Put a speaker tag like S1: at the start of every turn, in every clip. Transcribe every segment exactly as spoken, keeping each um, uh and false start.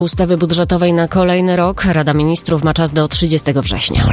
S1: Ustawy budżetowej na kolejny rok Rada Ministrów ma czas do trzydziestego września.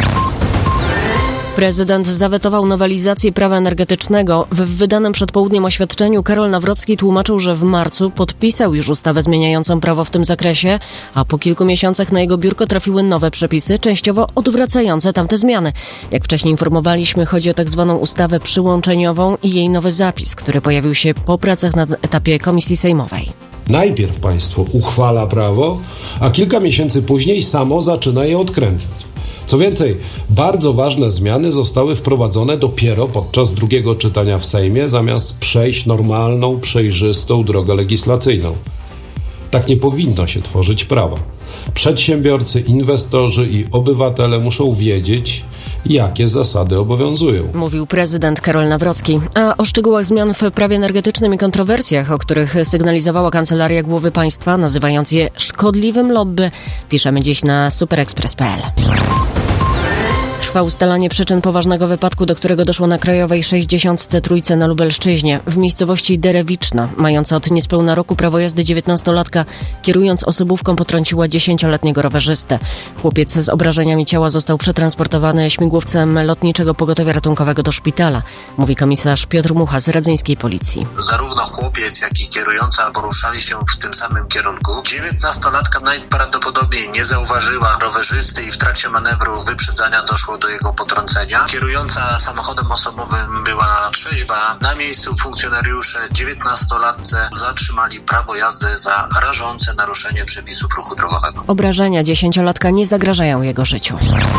S1: Prezydent zawetował nowelizację prawa energetycznego. W wydanym przed południem oświadczeniu Karol Nawrocki tłumaczył, że w marcu podpisał już ustawę zmieniającą prawo w tym zakresie, a po kilku miesiącach na jego biurko trafiły nowe przepisy, częściowo odwracające tamte zmiany. Jak wcześniej informowaliśmy, chodzi o tak zwaną ustawę przyłączeniową i jej nowy zapis, który pojawił się po pracach na etapie komisji sejmowej.
S2: Najpierw państwo uchwala prawo, a kilka miesięcy później samo zaczyna je odkręcać. Co więcej, bardzo ważne zmiany zostały wprowadzone dopiero podczas drugiego czytania w Sejmie, zamiast przejść normalną, przejrzystą drogę legislacyjną. Tak nie powinno się tworzyć prawa. Przedsiębiorcy, inwestorzy i obywatele muszą wiedzieć, jakie zasady obowiązują.
S1: Mówił prezydent Karol Nawrocki. A o szczegółach zmian w prawie energetycznym i kontrowersjach, o których sygnalizowała Kancelaria Głowy Państwa, nazywając je szkodliwym lobby, piszemy dziś na superexpress kropka p l. Trwa ustalanie przyczyn poważnego wypadku, do którego doszło na Krajowej sześćdziesiątce trzy na Lubelszczyźnie, w miejscowości Derewiczna. Mająca od niespełna roku prawo jazdy dziewiętnastolatka, kierując osobówką, potrąciła dziesięcioletniego rowerzystę. Chłopiec z obrażeniami ciała został przetransportowany śmigłowcem Lotniczego Pogotowia Ratunkowego do szpitala, mówi komisarz Piotr Mucha z radzyńskiej policji.
S3: Zarówno chłopiec, jak i kierująca poruszali się w tym samym kierunku. dziewiętnastolatka najprawdopodobniej nie zauważyła rowerzysty i w trakcie manewru wyprzedzania doszło do jego potrącenia. Kierująca samochodem osobowym była trzeźwa. Na miejscu funkcjonariusze dziewiętnastolatce zatrzymali prawo jazdy za rażące naruszenie przepisów ruchu drogowego.
S1: Obrażenia dziesięciolatka nie zagrażają jego życiu.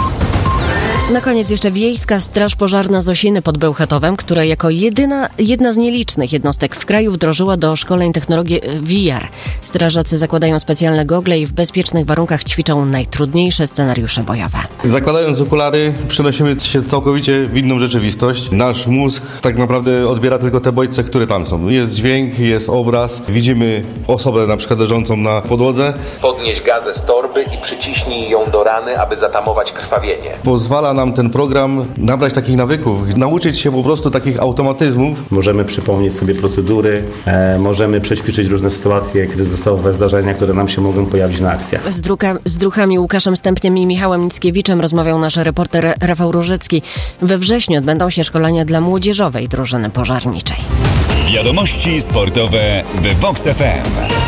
S1: Na koniec jeszcze Wiejska Straż Pożarna z Osiny pod Bełchatowem, która jako jedyna, jedna z nielicznych jednostek w kraju wdrożyła do szkoleń technologię V R. Strażacy zakładają specjalne gogle i w bezpiecznych warunkach ćwiczą najtrudniejsze scenariusze bojowe.
S4: Zakładając okulary, przenosimy się całkowicie w inną rzeczywistość. Nasz mózg tak naprawdę odbiera tylko te bodźce, które tam są. Jest dźwięk, jest obraz, widzimy osobę na przykład leżącą na podłodze.
S5: Podnieś gazę z torby i przyciśnij ją do rany, aby zatamować krwawienie.
S4: Pozwala nam ten program nabrać takich nawyków, nauczyć się po prostu takich automatyzmów.
S6: Możemy przypomnieć sobie procedury, e, możemy przećwiczyć różne sytuacje kryzysowe, zdarzenia, które nam się mogą pojawić na akcjach.
S1: Z, druka, z druhami Łukaszem Stępniem i Michałem Mickiewiczem rozmawiał nasz reporter Rafał Różycki. We wrześniu odbędą się szkolenia dla młodzieżowej drużyny pożarniczej.
S7: Wiadomości sportowe w Vox F M.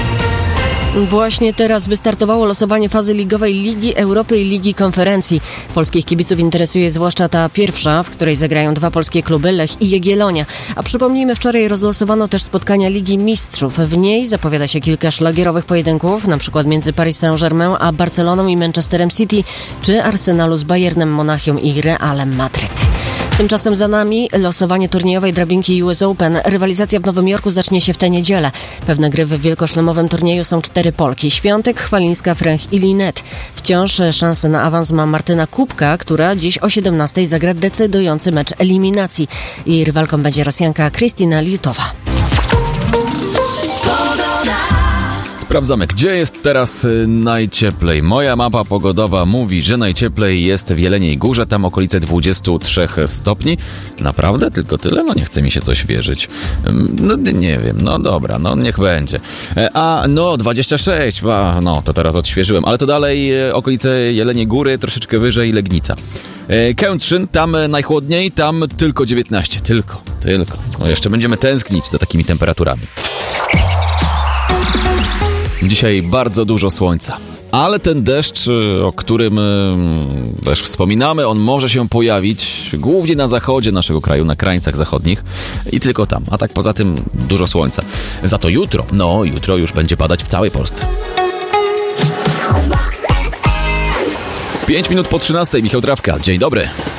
S1: Właśnie teraz wystartowało losowanie fazy ligowej Ligi Europy i Ligi Konferencji. Polskich kibiców interesuje zwłaszcza ta pierwsza, w której zagrają dwa polskie kluby, Lech i Jagiellonia. A przypomnijmy, wczoraj rozlosowano też spotkania Ligi Mistrzów. W niej zapowiada się kilka szlagierowych pojedynków, na przykład między Paris Saint-Germain a Barceloną i Manchesterem City, czy Arsenalu z Bayernem Monachium i Realem Madryt. Tymczasem za nami losowanie turniejowej drabinki U S Open. Rywalizacja w Nowym Jorku zacznie się w tę niedzielę. Pewne gry w wielkoszlemowym turnieju są cztery Polki. Świątek, Chwalińska, Fręch i Linet. Wciąż szansę na awans ma Martyna Kubka, która dziś o siedemnastej zagra decydujący mecz eliminacji. Jej rywalką będzie Rosjanka Krystyna Liutowa.
S8: Sprawdzamy, gdzie jest teraz najcieplej. Moja mapa pogodowa mówi, że najcieplej jest w Jeleniej Górze, tam okolice dwadzieścia trzy stopni. Naprawdę? Tylko tyle? No nie chce mi się coś wierzyć. No nie wiem, no dobra, no niech będzie. A no dwadzieścia sześć, a, no to teraz odświeżyłem, ale to dalej okolice Jeleniej Góry, troszeczkę wyżej Legnica. Kętrzyn, tam najchłodniej, tam tylko dziewiętnaście, tylko, tylko. No jeszcze będziemy tęsknić za takimi temperaturami. Dzisiaj bardzo dużo słońca, ale ten deszcz, o którym też wspominamy, on może się pojawić głównie na zachodzie naszego kraju, na krańcach zachodnich i tylko tam, a tak poza tym dużo słońca. Za to jutro, no jutro już będzie padać w całej Polsce. pięć minut po trzynastej, Michał Trawka, dzień dobry.